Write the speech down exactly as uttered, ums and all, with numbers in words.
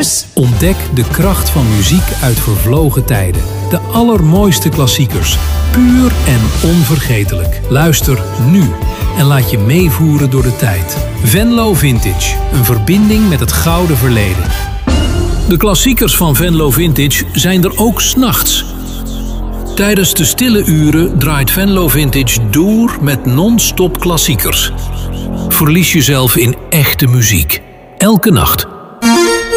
klassiekers. Ontdek de kracht van muziek uit vervlogen tijden. De allermooiste klassiekers. Puur en onvergetelijk. Luister nu en laat je meevoeren door de tijd. Venlo Vintage. Een verbinding met het gouden verleden. De klassiekers van Venlo Vintage zijn er ook 's nachts. Tijdens de stille uren draait Venlo Vintage door met non-stop klassiekers. Verlies jezelf in echte muziek. Elke nacht.